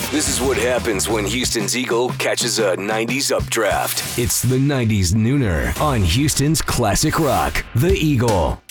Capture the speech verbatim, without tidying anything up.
This is what happens when Houston's Eagle catches a nineties updraft. It's the nineties Nooner on Houston's Classic Rock, The Eagle.